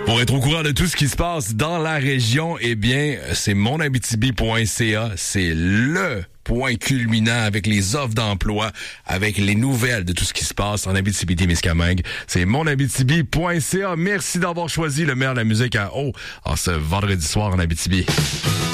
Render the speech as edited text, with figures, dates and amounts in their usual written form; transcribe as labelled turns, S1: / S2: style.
S1: Pour être au courant de tout ce qui se passe dans la région, eh bien, c'est monabitibi.ca. C'est le point culminant avec les offres d'emploi, avec les nouvelles de tout ce qui se passe en Abitibi-Témiscamingue. C'est monabitibi.ca. Merci d'avoir choisi le meilleur de la musique en ce vendredi soir en Abitibi.